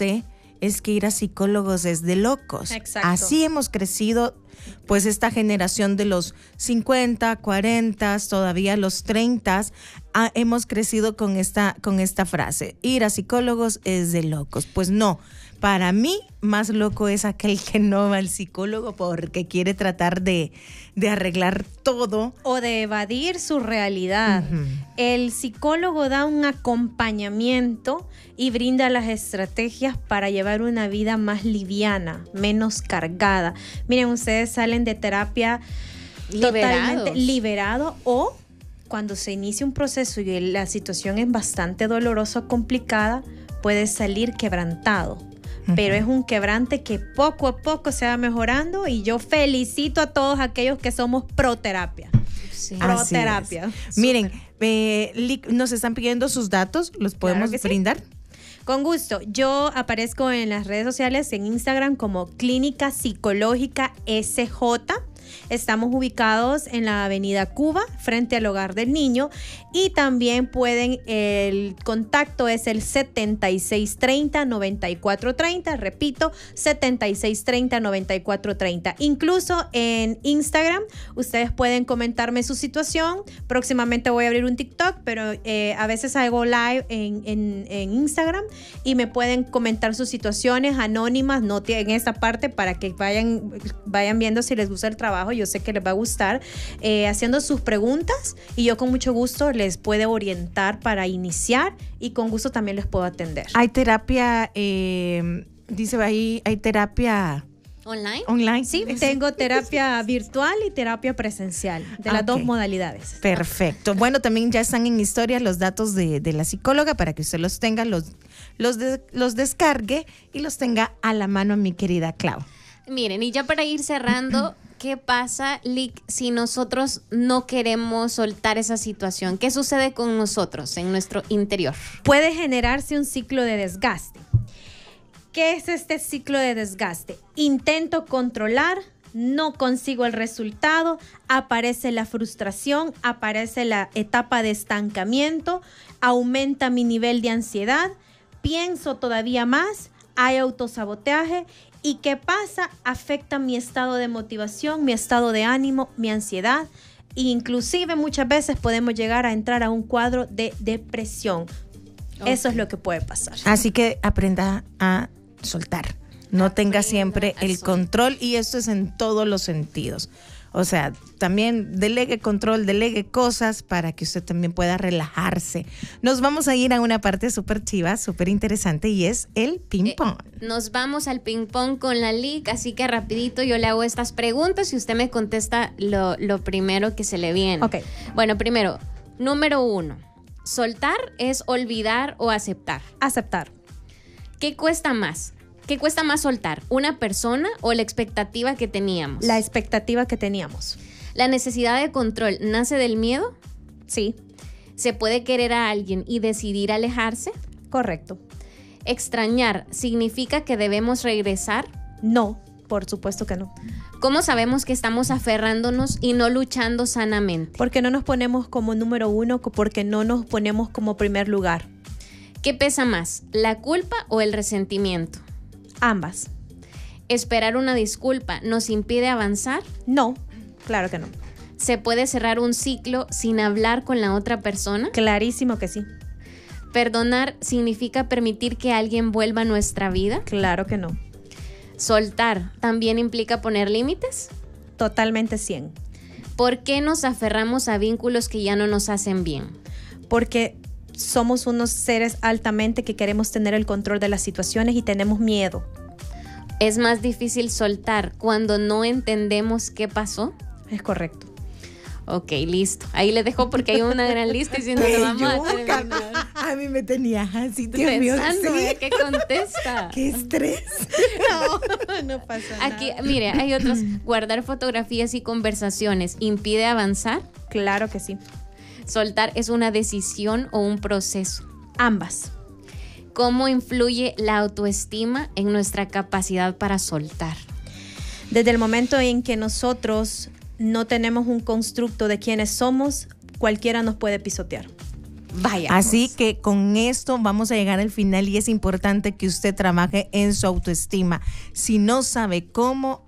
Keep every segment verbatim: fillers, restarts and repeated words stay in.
sé es que ir a psicólogos es de locos. Exacto. Así hemos crecido, pues esta generación de los cincuenta, cuarenta, todavía los treinta, ah, hemos crecido con esta, con esta frase. Ir a psicólogos es de locos. Pues no, para mí más loco es aquel que no va al psicólogo porque quiere tratar de, de arreglar todo. O de evadir su realidad. Uh-huh. El psicólogo da un acompañamiento y brinda las estrategias para llevar una vida más liviana, menos cargada. Miren, ustedes salen de terapia liberados. Totalmente liberado, o cuando se inicia un proceso y la situación es bastante dolorosa o complicada, puedes salir quebrantado. Uh-huh. Pero es un quebrante que poco a poco se va mejorando, y yo felicito a todos aquellos que somos pro terapia. Sí. Pro terapia. Miren, eh, nos están pidiendo sus datos, ¿los podemos claro brindar? Sí. Con gusto. Yo aparezco en las redes sociales, en Instagram, como Clínica Psicológica S J. Estamos ubicados en la avenida Cuba, frente al Hogar del Niño, y también pueden, el contacto es el setenta y seis treinta, noventa y cuatro treinta, repito, setenta y seis treinta, noventa y cuatro treinta. Incluso en Instagram ustedes pueden comentarme su situación. Próximamente voy a abrir un TikTok, pero eh, a veces hago live en, en, en Instagram, y me pueden comentar sus situaciones anónimas, no en esta parte, para que vayan, vayan viendo si les gusta el trabajo. Yo sé que les va a gustar, eh, haciendo sus preguntas, y yo con mucho gusto les puedo orientar para iniciar, y con gusto también les puedo atender. Hay terapia, eh, dice ahí, hay terapia online. Online. Sí, tengo terapia virtual y terapia presencial, de las okay. dos modalidades. Perfecto. Bueno, también ya están en historia los datos de, de la psicóloga para que usted los tenga, los, los, de, los descargue y los tenga a la mano, mi querida Clau. Miren, y ya para ir cerrando, ¿qué pasa, Lic, si nosotros no queremos soltar esa situación? ¿Qué sucede con nosotros en nuestro interior? Puede generarse un ciclo de desgaste. ¿Qué es este ciclo de desgaste? Intento controlar, no consigo el resultado, aparece la frustración, aparece la etapa de estancamiento, aumenta mi nivel de ansiedad, pienso todavía más, hay autosabotaje. ¿Y qué pasa? Afecta mi estado de motivación, mi estado de ánimo, mi ansiedad, e inclusive muchas veces podemos llegar a entrar a un cuadro de depresión. Okay. Eso es lo que puede pasar. Así que aprenda a soltar. No aprenda tenga siempre el soltar. control, y esto es en todos los sentidos. O sea, también delegue control, delegue cosas para que usted también pueda relajarse. Nos vamos a ir a una parte súper chiva, súper interesante, y es el ping pong. Eh, nos vamos al ping pong con la Lic, así que rapidito yo le hago estas preguntas y usted me contesta lo, lo primero que se le viene. Ok. Bueno, primero, número uno, ¿soltar es olvidar o aceptar? Aceptar. ¿Qué cuesta más? ¿Qué cuesta más soltar? ¿Una persona o la expectativa que teníamos? La expectativa que teníamos. ¿La necesidad de control nace del miedo? Sí. ¿Se puede querer a alguien y decidir alejarse? Correcto. ¿Extrañar significa que debemos regresar? No, por supuesto que no. ¿Cómo sabemos que estamos aferrándonos y no luchando sanamente? Porque no nos ponemos como número uno, porque no nos ponemos como primer lugar. ¿Qué pesa más, la culpa o el resentimiento? Ambas. ¿Esperar una disculpa nos impide avanzar? No, claro que no. ¿Se puede cerrar un ciclo sin hablar con la otra persona? Clarísimo que sí. ¿Perdonar significa permitir que alguien vuelva a nuestra vida? Claro que no. ¿Soltar también implica poner límites? Totalmente cien. ¿Por qué nos aferramos a vínculos que ya no nos hacen bien? Porque somos unos seres altamente que queremos tener el control de las situaciones y tenemos miedo. ¿Es más difícil soltar cuando no entendemos qué pasó? Es correcto. Ok, listo. Ahí le dejo porque hay una gran lista y si no, lo vamos a terminar. A mí me tenía así, Dios mío. Pensando, ¿sí? ¿Qué contesta? ¡Qué estrés! No, no pasa nada. Aquí, mire, hay otros. ¿Guardar fotografías y conversaciones impide avanzar? Claro que sí. ¿Soltar es una decisión o un proceso? Ambas. ¿Cómo influye la autoestima en nuestra capacidad para soltar? Desde el momento en que nosotros no tenemos un constructo de quiénes somos, cualquiera nos puede pisotear. Vaya. Así que con esto vamos a llegar al final y es importante que usted trabaje en su autoestima. Si no sabe cómo,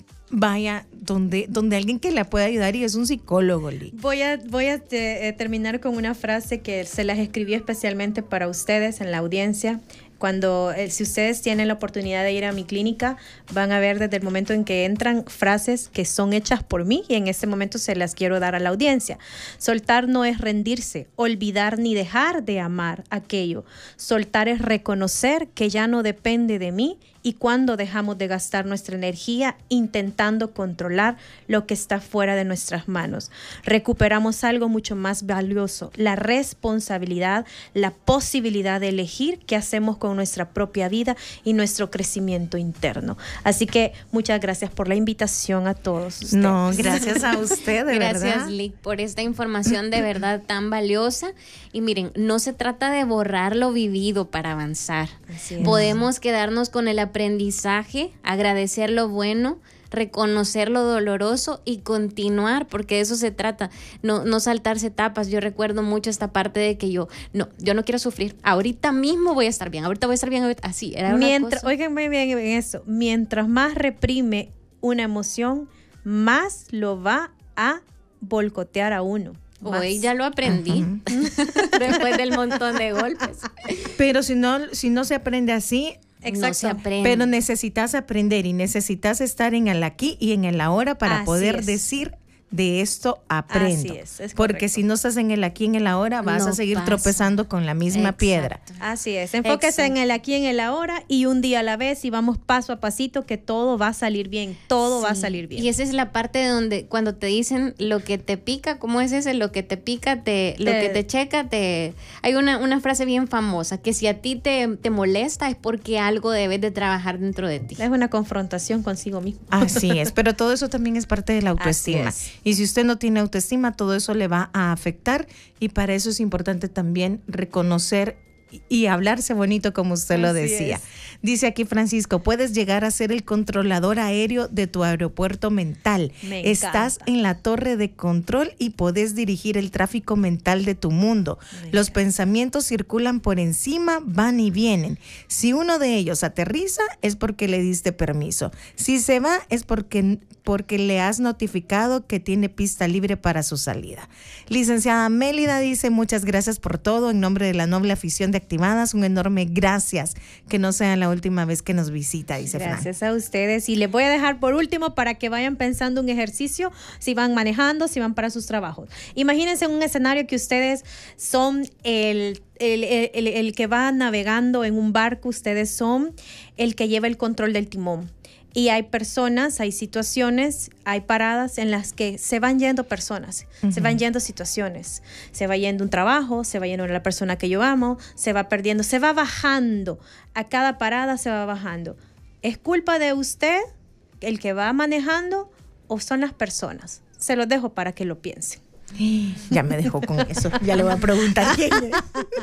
vaya donde, donde alguien que le pueda ayudar y es un psicólogo, Lee. Voy a, voy a te, terminar con una frase que se las escribí especialmente para ustedes en la audiencia. Cuando, eh, si ustedes tienen la oportunidad de ir a mi clínica, van a ver desde el momento en que entran frases que son hechas por mí y en este momento se las quiero dar a la audiencia. Soltar no es rendirse, olvidar ni dejar de amar aquello. Soltar es reconocer que ya no depende de mí y cuando dejamos de gastar nuestra energía intentando controlar lo que está fuera de nuestras manos. Recuperamos algo mucho más valioso, la responsabilidad, la posibilidad de elegir qué hacemos con nuestra propia vida y nuestro crecimiento interno. Así que muchas gracias por la invitación a todos ustedes. No, gracias a usted, de gracias, verdad. Lick, por esta información de verdad tan valiosa. Y miren, no se trata de borrar lo vivido para avanzar. Así es. Podemos quedarnos con el aprendizaje, agradecer lo bueno, reconocer lo doloroso y continuar, porque de eso se trata, no, no saltarse etapas. Yo recuerdo mucho esta parte de que yo, no, yo no quiero sufrir, ahorita mismo voy a estar bien, ahorita voy a estar bien, ahorita, así, era una Mientras, cosa. oigan muy bien eso, mientras más reprime una emoción, más lo va a boicotear a uno. Hoy ya lo aprendí, después del montón de golpes. Pero si no, si no se aprende así, Exacto. No se aprende. pero necesitas aprender y necesitas estar en el aquí y en el ahora para Así poder es. decir de esto aprendo. Así es, es Porque correcto. si no estás en el aquí y en el ahora, vas No a seguir pasa. tropezando con la misma Exacto. piedra. Así es, enfóquese Exacto. en el aquí, en el ahora y un día a la vez y vamos paso a pasito que todo va a salir bien, todo va a Sí. salir bien. Y esa es la parte donde cuando te dicen lo que te pica, ¿cómo es ese? Lo que te pica, te, lo Te- que te checa, te... Hay una, una frase bien famosa, que si a ti te, te molesta es porque algo debes de trabajar dentro de ti. Es una confrontación consigo mismo. Así es, pero todo eso también es parte de la autoestima. Así es. Y si usted no tiene autoestima, todo eso le va a afectar y para eso es importante también reconocer y- y hablarse bonito como usted lo Así decía. es. Dice aquí Francisco, puedes llegar a ser el controlador aéreo de tu aeropuerto mental. Me Estás encanta. en la torre de control y podés dirigir el tráfico mental de tu mundo. Me Los encanta. pensamientos circulan por encima, van y vienen. Si uno de ellos aterriza, es porque le diste permiso. Si se va, es porque, porque le has notificado que tiene pista libre para su salida. Licenciada Mélida dice, muchas gracias por todo. En nombre de la noble afición de Activadas, un enorme gracias. Que no sea la última vez que nos visita, dice Fran. Gracias a ustedes. Y les voy a dejar por último para que vayan pensando un ejercicio, si van manejando, si van para sus trabajos. Imagínense un escenario que ustedes son el, el, el, el que va navegando en un barco, ustedes son el que lleva el control del timón. Y hay personas, hay situaciones, hay paradas en las que se van yendo personas, uh-huh. se van yendo situaciones, se va yendo un trabajo, se va yendo la persona que yo amo, se va perdiendo, se va bajando, a cada parada se va bajando. ¿Es culpa de usted, el que va manejando, o son las personas? Se los dejo para que lo piensen. Ya me dejó con eso. Ya le voy a preguntar quién es.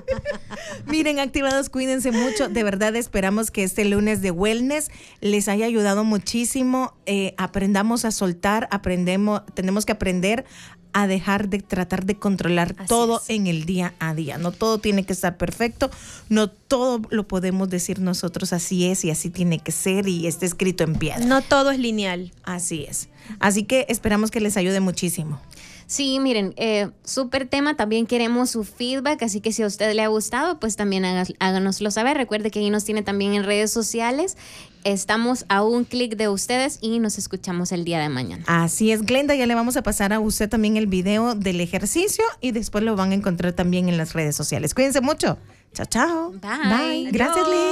Miren, Activados, cuídense mucho. De verdad esperamos que este lunes de wellness les haya ayudado muchísimo. Eh, aprendamos a soltar, aprendemos, tenemos que aprender a dejar de tratar de controlar Así todo es. en el día a día. No todo tiene que estar perfecto, no todo lo podemos decir nosotros así es y así tiene que ser y está escrito en piedra. No todo es lineal. Así es. Así que esperamos que les ayude muchísimo. Sí, miren, eh, súper tema, también queremos su feedback, así que si a usted le ha gustado, pues también hágas, háganoslo saber. Recuerde que ahí nos tiene también en redes sociales. Estamos a un clic de ustedes y nos escuchamos el día de mañana. Así es, Glenda, ya le vamos a pasar a usted también el video del ejercicio y después lo van a encontrar también en las redes sociales. Cuídense mucho. Chao, chao. Bye. Bye. Gracias, Liz.